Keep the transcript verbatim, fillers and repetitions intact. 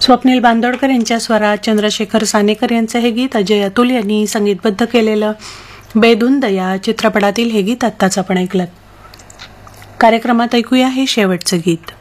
स्वप्नील बांदोडकर यांच्या स्वरात चंद्रशेखर सानेकर यांचं हे गीत अजय अतुल यांनी संगीतबद्ध केलेलं बेधुंद या चित्रपटातील हे गीत आत्ताच आपण ऐकलं. कार्यक्रमात ऐकूया हे शेवटचं गीत.